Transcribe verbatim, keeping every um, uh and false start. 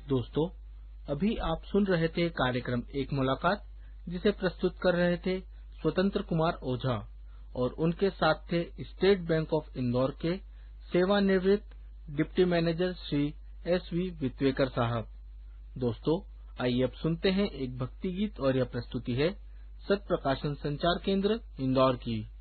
दोस्तों, अभी आप सुन रहे थे कार्यक्रम एक मुलाकात, जिसे प्रस्तुत कर रहे थे स्वतंत्र कुमार ओझा और उनके साथ थे स्टेट बैंक ऑफ इंदौर के सेवानिवृत्त deputy manager Shri S V वित्वेकर साहब। दोस्तों, आइए अब सुनते हैं एक भक्ति गीत और यह प्रस्तुति है सत्य प्रकाशन संचार केंद्र इंदौर की।